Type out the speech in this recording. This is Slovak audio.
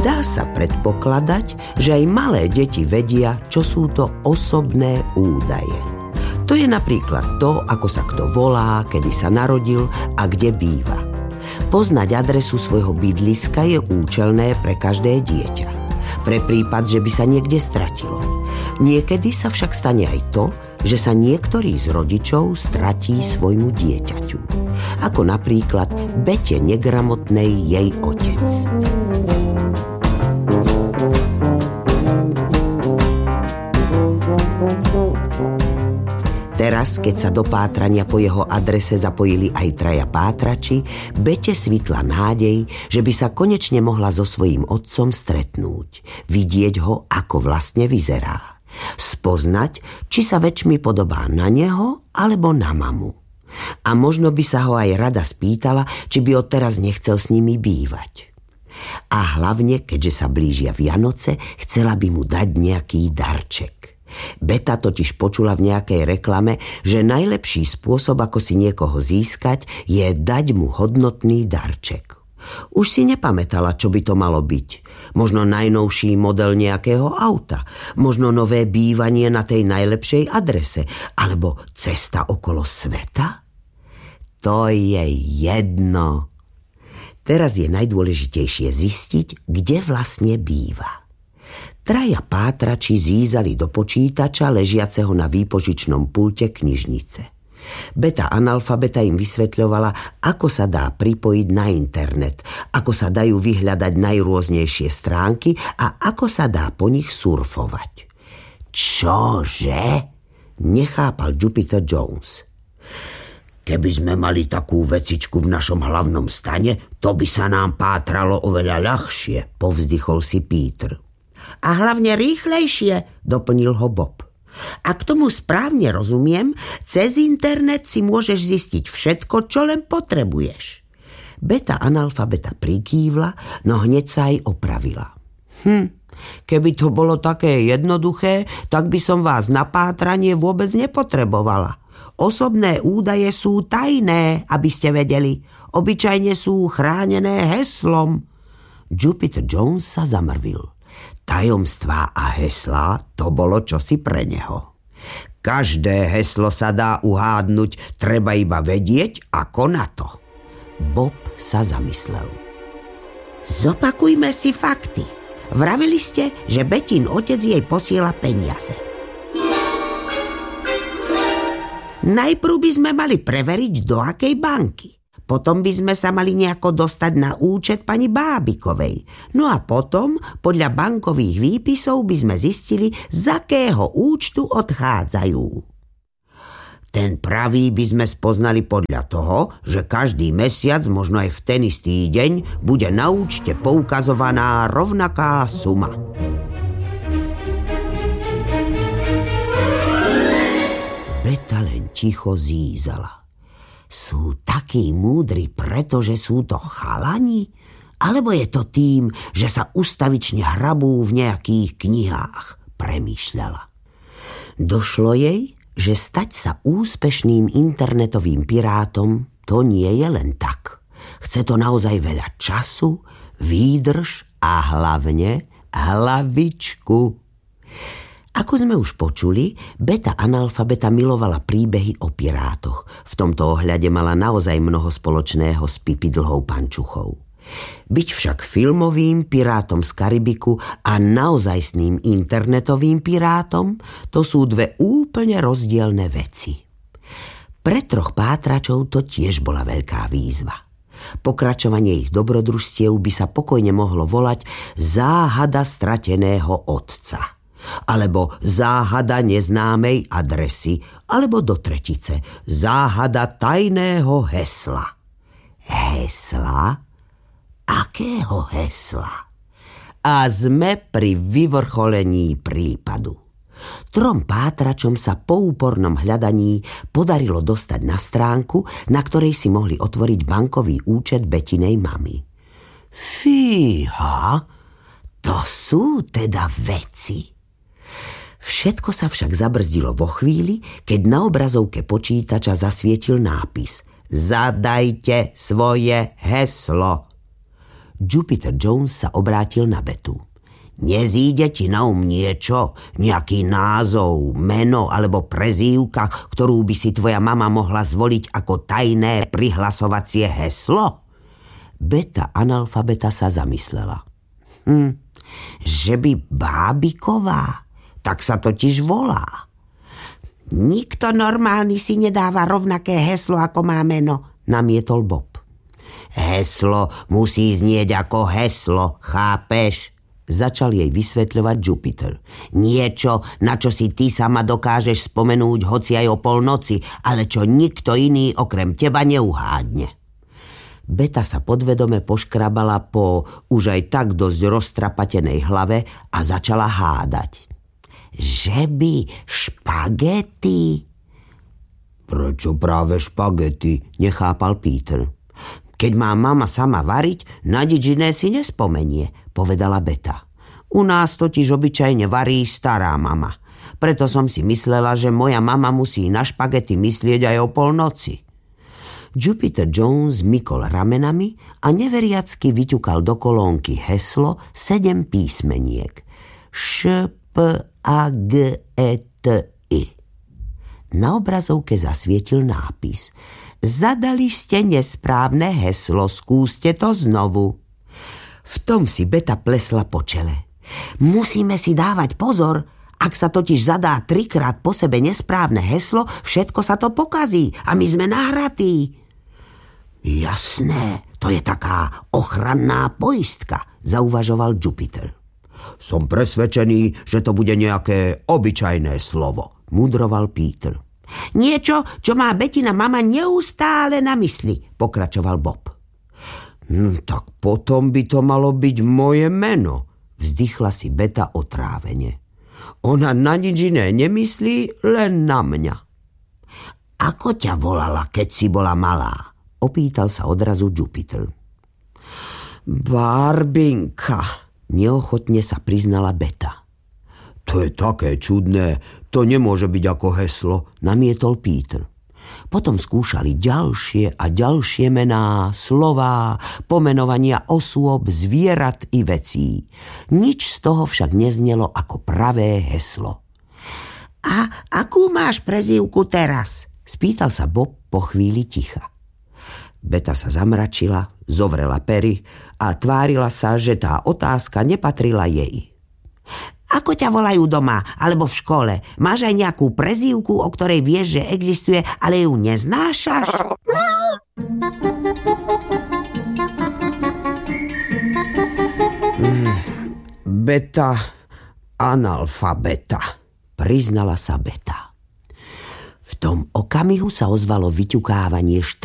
Dá sa predpokladať, že aj malé deti vedia, čo sú to osobné údaje. To je napríklad to, ako sa kto volá, kedy sa narodil a kde býva. Poznať adresu svojho bydliska je účelné pre každé dieťa. Pre prípad, že by sa niekde stratilo. Niekedy sa však stane aj to, že sa niektorý z rodičov stratí svojmu dieťaťu. Ako napríklad Bete negramotnej jej otec. Teraz, keď sa do pátrania po jeho adrese zapojili aj traja pátrači, Bete svitla nádej, že by sa konečne mohla so svojím otcom stretnúť, vidieť ho, ako vlastne vyzerá. Spoznať, či sa väčšmi podobá na neho, alebo na mamu. A možno by sa ho aj rada spýtala, či by odteraz nechcel s nimi bývať. A hlavne, keďže sa blížia Vianoce, chcela by mu dať nejaký darček. Beta totiž počula v nejakej reklame, že najlepší spôsob, ako si niekoho získať, je dať mu hodnotný darček. Už si nepamätala, čo by to malo byť. Možno najnovší model nejakého auta, možno nové bývanie na tej najlepšej adrese, alebo cesta okolo sveta? To je jedno. Teraz je najdôležitejšie zistiť, kde vlastne býva. Traja pátrači zízali do počítača ležiaceho na výpožičnom pulte knižnice. Beta analfabeta im vysvetľovala, ako sa dá pripojiť na internet, ako sa dajú vyhľadať najrôznejšie stránky a ako sa dá po nich surfovať. Čože? Nechápal Jupiter Jones. Keby sme mali takú vecičku v našom hlavnom stane, to by sa nám pátralo oveľa ľahšie, povzdychol si Peter. A hlavne rýchlejšie, doplnil ho Bob. A k tomu správne rozumiem, cez internet si môžeš zistiť všetko, čo len potrebuješ. Beta analfabeta prikývla, no hneď sa aj opravila. Keby to bolo také jednoduché, tak by som vás na pátranie vôbec nepotrebovala. Osobné údaje sú tajné, aby ste vedeli. Obyčajne sú chránené heslom. Jupiter Jones sa zamrvil. Tajomstvá a heslá, to bolo čosi pre neho. Každé heslo sa dá uhádnuť, treba iba vedieť, ako na to. Bob sa zamyslel. Zopakujme si fakty. Vravili ste, že Betin otec jej posiela peniaze. Najprv by sme mali preveriť, do akej banky. Potom by sme sa mali nejako dostať na účet pani Bábikovej. No a potom, podľa bankových výpisov by sme zistili, z akého účtu odchádzajú. Ten pravý by sme spoznali podľa toho, že každý mesiac, možno aj v ten istý deň, bude na účte poukazovaná rovnaká suma. Beta len ticho zízala. Sú takí múdri, pretože sú to chalani? Alebo je to tým, že sa ustavične hrabú v nejakých knihách? Premýšľala. Došlo jej, že stať sa úspešným internetovým pirátom, to nie je len tak. Chce to naozaj veľa času, výdrž a hlavne hlavičku. Ako sme už počuli, Beta analfabeta milovala príbehy o pirátoch. V tomto ohľade mala naozaj mnoho spoločného s Pipi dlhou pančuchou. Byť však filmovým pirátom z Karibiku a naozajstným internetovým pirátom, to sú dve úplne rozdielne veci. Pre troch pátračov to tiež bola veľká výzva. Pokračovanie ich dobrodružstiev by sa pokojne mohlo volať Záhada strateného otca, alebo Záhada neznámej adresy, alebo do tretice Záhada tajného hesla. Hesla? Akého hesla? A sme pri vyvrcholení prípadu. Trom pátračom sa po úpornom hľadaní podarilo dostať na stránku, na ktorej si mohli otvoriť bankový účet Betinej mamy. Fíha, to sú teda veci. Všetko sa však zabrzdilo vo chvíli, keď na obrazovke počítača zasvietil nápis Zadajte svoje heslo. Jupiter Jones sa obrátil na Betu. Nezíde ti na niečo? Nejaký názov, meno alebo prezývka, ktorú by si tvoja mama mohla zvoliť ako tajné prihlasovacie heslo? Beta analfabeta sa zamyslela. Že by Bábiková? Tak sa totiž volá. Nikto normálny si nedáva rovnaké heslo, ako má meno, namietol Bob. Heslo musí znieť ako heslo, chápeš? Začal jej vysvetľovať Jupiter. Niečo, na čo si ty sama dokážeš spomenúť hoci aj o polnoci, ale čo nikto iný okrem teba neuhádne. Beta sa podvedome poškrabala po už aj tak dosť roztrapatenej hlave a začala hádať. Že by špagety? Prečo práve špagety? Nechápal Peter. Keď má mama sama variť, na nič iné si nespomenie, povedala Beta. U nás totiž obyčajne varí stará mama. Preto som si myslela, že moja mama musí na špagety myslieť aj o polnoci. Jupiter Jones mykol ramenami a neveriacky vyťukal do kolónky heslo 7 písmeniek. Špagety. Na obrazovke zasvietil nápis. Zadali ste nesprávne heslo, skúste to znovu. V tom si Beta plesla po čele. Musíme si dávať pozor, ak sa totiž zadá 3-krát po sebe nesprávne heslo, všetko sa to pokazí a my sme nahratí. Jasné, to je taká ochranná poistka, zauvažoval Jupiter. Som presvedčený, že to bude nejaké obyčajné slovo, mudroval Peter. Niečo, čo má Betina mama neustále na mysli, pokračoval Bob. Tak potom by to malo byť moje meno, vzdychla si Beta otrávene. Ona na nič iné nemyslí, len na mňa. Ako ťa volala, keď si bola malá? Opýtal sa odrazu Jupiter. Barbinka, neochotne sa priznala Beta. To je také čudné, to nemôže byť ako heslo, namietol Peter. Potom skúšali ďalšie a ďalšie mená, slová, pomenovania osôb, zvierat i vecí. Nič z toho však neznelo ako pravé heslo. A akú máš prezývku teraz? Spýtal sa Bob po chvíli ticha. Beta sa zamračila, zovrela pery a tvárila sa, že tá otázka nepatrila jej. Ako ťa volajú doma alebo v škole? Máš aj nejakú prezývku, o ktorej vieš, že existuje, ale ju neznášaš? Beta analfabeta, priznala sa Beta. V tom okamihu sa ozvalo vyťukávanie